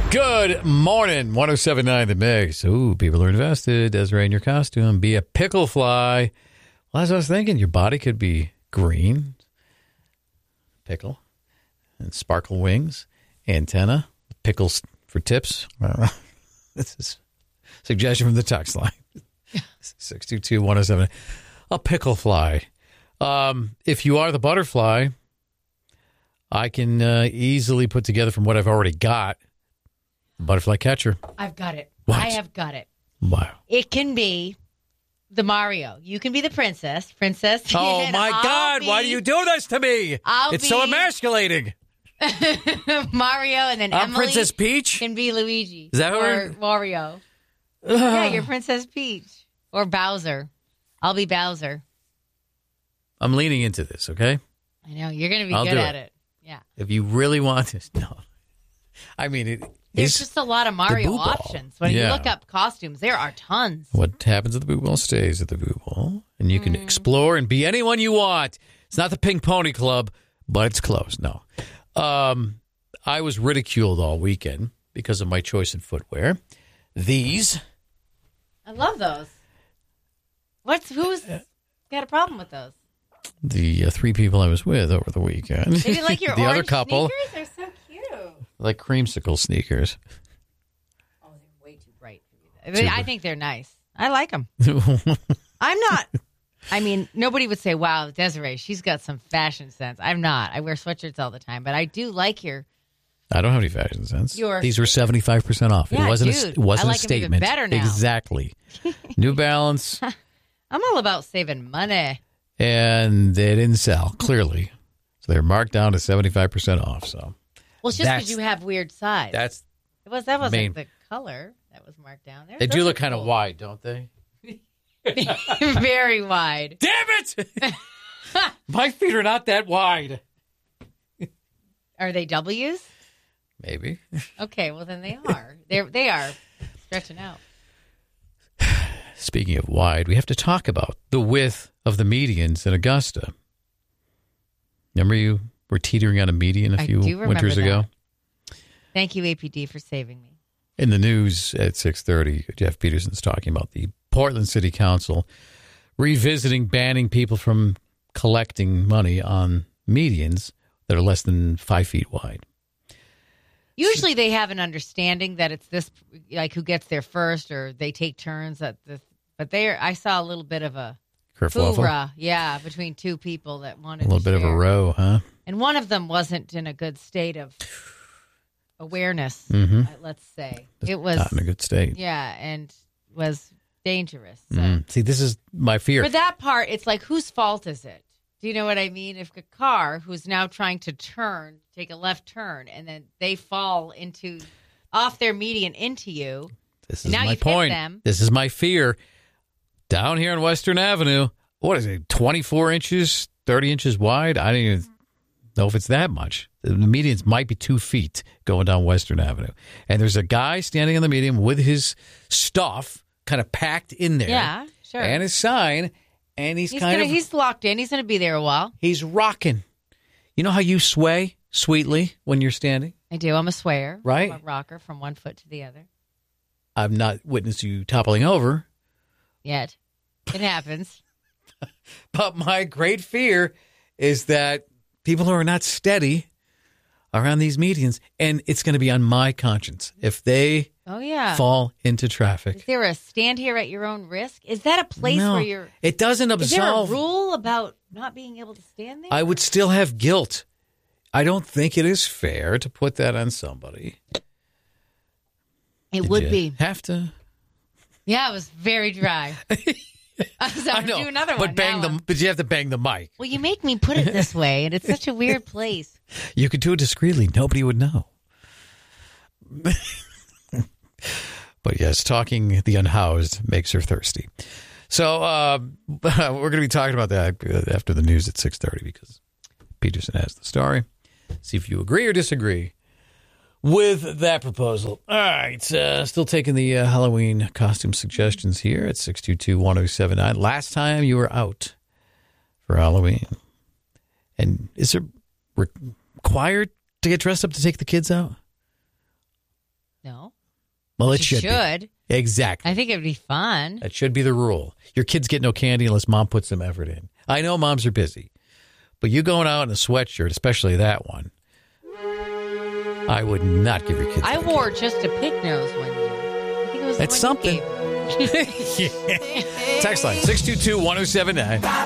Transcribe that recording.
Good morning, 107.9 The Mix. Ooh, people are invested. Desiree in your costume. Be a pickle fly. Well, as I was thinking, your body could be green, pickle, and sparkle wings, antenna, pickles for tips. This is a suggestion from the text line. 622-107. A pickle fly. If you are the butterfly, I can easily put together from what I've already got. Butterfly catcher. I've got it. What? I have got it. Wow. It can be the Mario. You can be the princess. Oh, my God. Why do you do this to me? It's so emasculating. Mario, and then I'm Emily Princess Peach? can be Luigi. Is that or Mario. Yeah, you're Princess Peach. Or Bowser. I'll be Bowser. I'm leaning into this, okay? I know. You're going to be I'll good do at it. Yeah. If you really want this. No. I mean, there's just a lot of Mario options. When you look up costumes, there are tons. What happens at the Boo Ball stays at the Boo Ball. And you can explore and be anyone you want. It's not the Pink Pony Club, but it's close. No. I was ridiculed all weekend because of my choice in footwear. These. I love those. Who's got a problem with those? The three people I was with over the weekend. They didn't like your the orange other couple. sneakers? They're so cute. Like creamsicle sneakers. Oh, they're way too bright for you. I think they're nice. I like them. I'm not. I mean, nobody would say, wow, Desiree, she's got some fashion sense. I'm not. I wear sweatshirts all the time, but I do like your... I don't have any fashion sense. These were 75% off. Yeah, it wasn't dude, it wasn't I like a statement. Them even better now. Exactly. New Balance. I'm all about saving money. And they didn't sell, clearly. So they're marked down to 75% off. So, well, it's just because you have weird size. That wasn't the color that was marked down there. They do look kind of wide, don't they? Very wide. Damn it! My feet are not that wide. Are they W's? Maybe. Okay, well then they are. They are stretching out. Speaking of wide, we have to talk about the width of the medians in Augusta. Remember you were teetering on a median a few winters ago? Thank you, APD, for saving me. In the news at 6:30, Jeff Peterson's talking about the Portland City Council revisiting banning people from collecting money on medians that are less than 5 feet wide. Usually they have an understanding that it's this, like who gets there first, or they take turns at this. But I saw a little bit of a hoorah, between two people that wanted a little bit of a row, huh? And one of them wasn't in a good state of awareness. Let's say it was not in a good state. Yeah, and was dangerous. So. See, this is my fear. For that part, it's like, whose fault is it? Do you know what I mean? If a car who's now trying to take a left turn, and then they fall off their median into you. This is my point. This is my fear. Down here on Western Avenue, what is it, 24 inches, 30 inches wide? I don't even know if it's that much. The medians might be 2 feet going down Western Avenue. And there's a guy standing on the median with his stuff kind of packed in there. Yeah, sure. And his sign. And he's locked in. He's going to be there a while. He's rocking. You know how you sway sweetly when you're standing? I do. I'm a swayer. Right? I'm a rocker from one foot to the other. I've not witnessed you toppling over. Yet. It happens. But my great fear is that people who are not steady around these medians, and it's going to be on my conscience if they fall into traffic. Is there a stand here at your own risk? Is that a place where you're... It doesn't absolve... Is there a rule about not being able to stand there? I would still have guilt. I don't think it is fair to put that on somebody. It would be. Have to... Yeah, it was very dry. I know, do another one. But you have to bang the mic. Well, you make me put it this way, and it's such a weird place. You could do it discreetly. Nobody would know. But yes, talking the unhoused makes her thirsty. So we're going to be talking about that after the news at 6:30 because Peterson has the story. See if you agree or disagree with that proposal. All right. Still taking the Halloween costume suggestions here at 622-1079. Last time you were out for Halloween. And is it required to get dressed up to take the kids out? No. Well, it You should. should. Be. Exactly. I think it'd be fun. That should be the rule. Your kids get no candy unless mom puts some effort in. I know moms are busy, but you going out in a sweatshirt, especially that one, I would not give your kids. I wore just a pig nose one year. I think it was That's the one something. you gave me. Text line 622-1079.